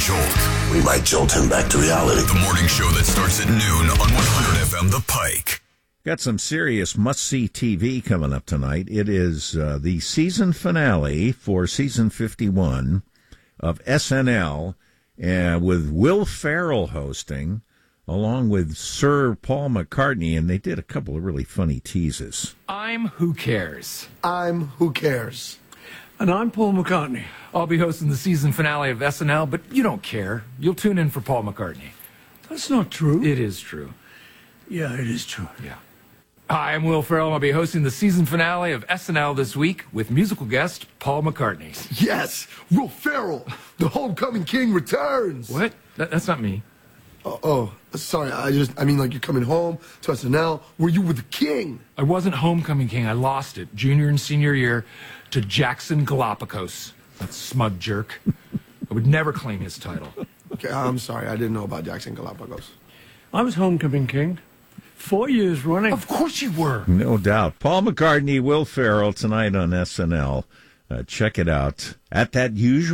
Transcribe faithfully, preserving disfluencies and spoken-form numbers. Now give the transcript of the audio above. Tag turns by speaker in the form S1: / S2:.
S1: Jolt.
S2: We might jolt him back to reality.
S1: The morning show that starts at noon on one hundred F M The Pike.
S3: Got some serious must-see T V coming up tonight. It is uh, the season finale for season fifty-one of S N L, uh, with Will Ferrell hosting, along with Sir Paul McCartney, and they did a couple of really funny teases.
S4: I'm Who Cares.
S5: I'm Who Cares.
S6: And I'm Paul McCartney.
S4: I'll be hosting the season finale of S N L, but you don't care. You'll tune in for Paul McCartney.
S6: That's not true.
S4: It is true.
S6: Yeah, it is true.
S4: Yeah. Hi, I'm Will Ferrell. I'll be hosting the season finale of S N L this week with musical guest Paul McCartney.
S5: Yes, Will Ferrell, the homecoming king returns.
S4: What? That, that's not me.
S5: Oh, oh, sorry. I just, I mean, like you're coming home to S N L where you were the king.
S4: I wasn't homecoming king. I lost it junior and senior year to Jackson Galapagos. That smug jerk. I would never claim his title.
S5: Okay, I'm sorry. I didn't know about Jackson Galapagos.
S6: I was homecoming king. Four years running.
S4: Of course you were.
S3: No doubt. Paul McCartney, Will Ferrell tonight on S N L. Uh, check it out at that usual